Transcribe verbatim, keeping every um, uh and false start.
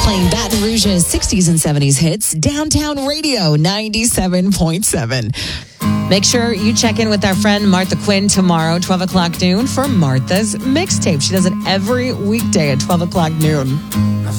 playing Baton Rouge's sixties and seventies hits, Downtown Radio ninety-seven point seven. Make sure you check in with our friend Martha Quinn tomorrow, twelve o'clock noon, for Martha's Mixtape. She does it every weekday at twelve o'clock noon.